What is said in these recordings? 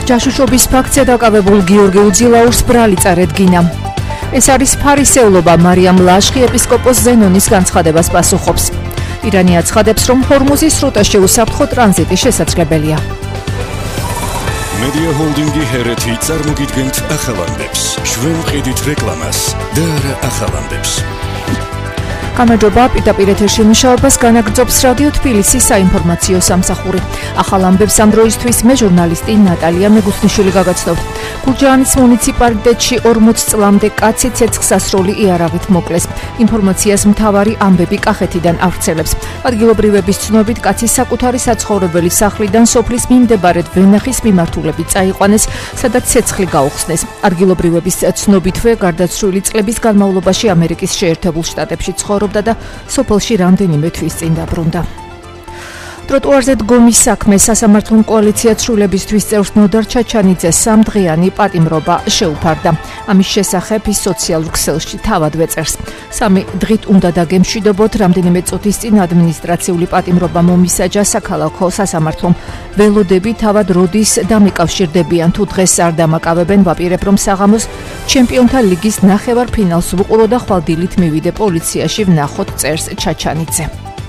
ჯაშუშობის ფაქტზე დაკავებულ გიორგი უძილაურს ბრალი წარედგინა. ეს არის ფარისეულობა. მარიამ ლაშხი ეპისკოპოს ზენონის განცხადებას პასუხობს. ირანი აცხადებს, რომ ჰორმუზის სრუტე შეუსაფრთხო ტრანზიტი შესაძლებელია. Media Holding-ი ჰერეთი წარმოგიდგენთ ახალანდებს. ჩვენ ვყიდით რეკლამას და არა ახალანდებს. გამარჯობა, პირდაპირ ეთერში მუშაობას განაგრძობს რადიო თბილისის საინფორმაციო სამსახური. ახალ ამბებს ამ დროისთვის მე ჟურნალისტი ნატალია მეგუსნიშვილი გაგაცნობთ. გურჯაანის მუნიციპალიტეტში 40 წლამდე კაცი ცეცხლსასროლი იარაღით მოკლეს. ინფორმაციას მთავარი ამბები კახეთიდან ავრცელებს. ადგილობრივების ცნობით კაცი საკუთარი საცხოვრებელი სახლიდან სოფლის მიმდებარედ ვენახის მიმართულებით წაიყვანეს, სადაც ცეცხლი გაუხსნეს. ადგილობრივების ცნობითვე გარდაცვლილი წლების განმავლობაში ამერიკის შეერთებულ შტატებში ცხოვრობდა და სოფელში რამდენიმე თვის წინ დაბრუნდა. ტროტუარზე დგომის საქმე სასამართლო კოალიცია ცვლილებისთვის წევს ნოდარ ჩაჩანიძეს 3 დღიანი პატიმრობა შეუფარდა. ამის შესახებ ის სოციალურ ქსელში თავად ვეწერს. 3 დღით უნდა დაგემშვიდობოთ, რამდენიმე წუთის წინ ადმინისტრაციული პატიმრობა მომისაჯა საქალაქო სასამართლომ. ველოდები თავად როდის დამიკავშირდებიან, თუ დღეს არ დამაკავებენ, ვაპირებ, რომ საღამოს ჩემპიონთა ლიგის ნახევარფინალს ვუყურო და ხვალდილით მივიდე პოლიციაში ვნახოთ, წერს ჩაჩანიძე.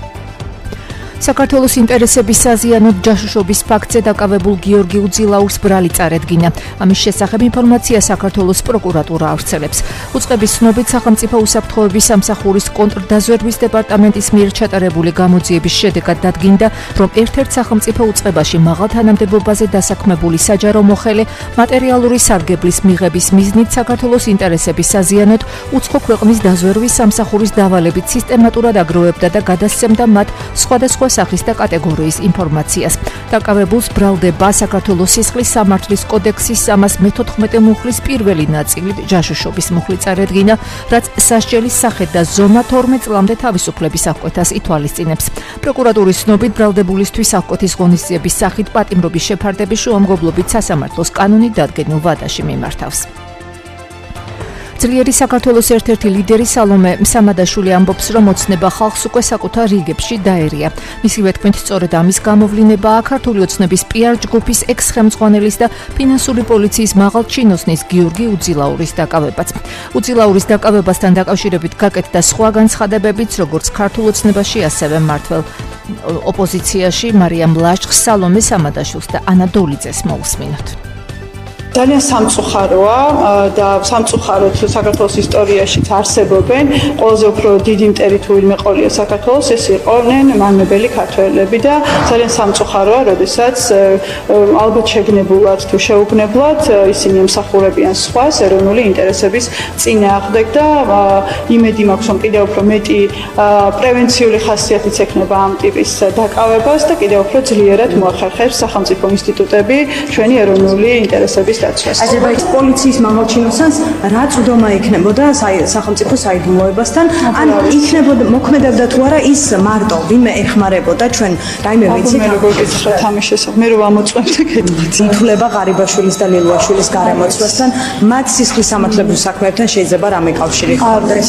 საქართველოს ინტერესების საზიანოდ ჯაშუშობის ფაქტზე დაკავებულ გიორგი უძილაურს ბრალი წარედგინა. ამის შესახებ ინფორმაცია საქართველოს პროკურატურა ავრცელებს. უწყების ცნობით სახელმწიფო უსაფრთხოების სამსახურის კონტრდაზვერვის დეპარტამენტის მიერ ჩატარებული გამოძიების შედეგად დადგინდა, რომ ერთ-ერთ სახელმწიფო უწყებაში მაღალ თანამდებობაზე დასაქმებული საჯარო მოხელე მატერიალური სარგებლის მიღების მიზნით საქართველოს ინტერესების საზიანოდ უცხო ქვეყნის დაზვერვის სამსახურის დავალებით სისტემატურად აგროვებდა და გადასცემდა მათ სხვადასხვა სახის და კატეგორიის ინფორმაციას. დაკავებულს ბრალდება საქართველოს სისხლის სამართლის კოდექსის 314 მუხლის პირველი ნაწილით ჯაშუშობის მუხლი წარედგინა, რაც სასჯელის სახედ და ზომა 12 წლამდე თავისუფლების აღკვეთას ითვალისწინებს. პროკურატურის ცნობით ბრალდებულისთვის აღკვეთის ღონისძიების სახით პატიმრობის შეფარდების შუამგებლობით სასამართლოს კანონით დადგენილ ვადაში მიმართავს. ძლიერი საქართველოს ერთ-ერთი ლიდერი სალომე სამადაშვილი ამბობს, რომ ოცნება ხალხს უკვე საკუთარ რიგებში დაერია. მისივე თქმით, სწორედ ამის გამოვლინებაა ქართული ოცნების PR ჯგუფის ექს-ხელმძღვანელის და ფინანსური პოლიციის მაღალ ჩინოსნის გიორგი უძილაურის დაკავებაც. უძილაურის დაკავებასთან დაკავშირებით გაკეთდა სხვა განცხადებებიც, როგორც ქართულ ოცნებაში, ასევე მართველ ოპოზიციაში მარიამ ლაშხს, სალომე სამადაშვილს და ანა დოლიძეს მოусმინოთ. ძალიან სამწუხაროა და სამწუხაროდ საქართველოს ისტორიაშიც არსებობენ ყველაზე უფრო დიდი მტერი თუ ვინმე ყოლია საქართველოს, ეს იყვნენ მამებელი ქართველები და ძალიან სამწუხაროა, როდესაც ალბათ შეგნებულად თუ შეუგნებლად ისინი ემსახურებიან სხვას ეროვნული ინტერესების წინააღმდეგ და იმედი მაქვს, რომ კიდევ უფრო მეტი პრევენციული ხასიათიც ექნება ამ ტიპის დაკავებას და კიდევ უფრო ძლიერად მოახერხებს სახელმწიფო ინსტიტუტები ჩვენი ეროვნული ინტერესების აზერბაიჯანის პოლიციის მაღალ ჩინოსანს რა წვდომა ექნებოდა სახელმწიფო საიდუმლოებასთან, ან იქნებოდა მოქმედებდა თუ არა ის მარტო ვინმე ეხმარებოდა ჩვენ რაიმე ვიცით როგორ გითხრათ ამის შესახებ, მე რო ამოწმებთ გეტყვით. ითვლება ღარიბაშვილის და ლილვაშვილის გარემოცვასთან მათ სისხლის სამართლებრივ საქმეებთან შეიძლება რამე კავშირი ჰქონდეს?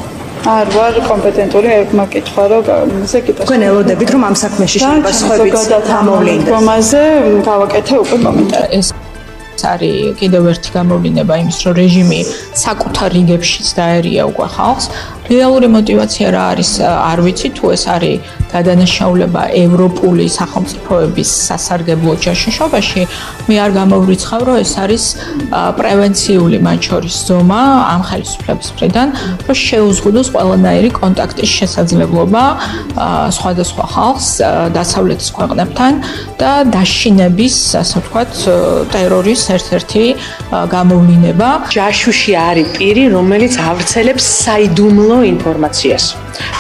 არ ვარ კომპეტენტური მაკითხვა, რომ זה კიდევ თქვენ ელოდებით რომ ამ საქმეში შეიძლება სხვაებიც გამოვლინდეს. რომაზე გავაკეთე უკვე კომენტარი. არის კიდევ ერთი გამოვლინება იმის, რომ რეჟიმი საკუთარ რიგებშიც დაერია უკვე ხალხს. რეალური мотиваცია რა არის, არ ვიცი, თუ ეს არის გადანაშაულება ევროპული სახელმწიფოების სასარგებლო ჯაშუშობაში, მე არ გამოვრიცხავ, რომ ეს არის პრევენციული მათ შორის ზომა ამ ხელისუფლების მხრიდან, რომ შეუზღუდოს ყველანაირი კონტაქტის შესაძლებლობა სხვადასხვა ხალხს დასავლეთის ქვეყნებთან და დაშინების, ასე ვთქვათ, ტერორის ერთ-ერთი გამოვლინება. ჯაშუში არის პირი, რომელიც ავრცელებს საიდუმლო ინფორმაციას.